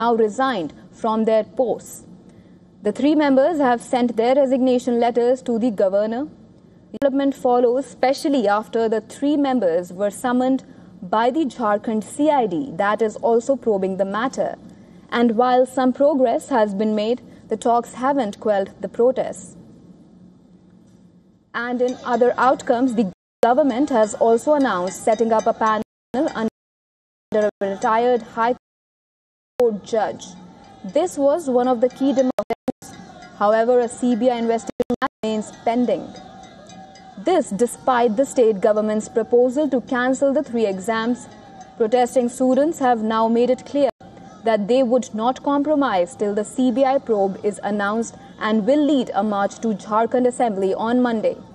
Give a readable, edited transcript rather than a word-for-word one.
now resigned from their posts. The 3 members have sent their resignation letters to the governor. The development follows especially after the 3 members were summoned by the Jharkhand CID that is also probing the matter. And while some progress has been made, the talks haven't quelled the protests. And in other outcomes, the government has also announced setting up a panel under a retired High Court judge. This was one of the key demands. However, a CBI investigation remains pending. This despite the state government's proposal to cancel the 3 exams. Protesting students have now made it clear that they would not compromise till the CBI probe is announced and will lead a march to Jharkhand Assembly on Monday.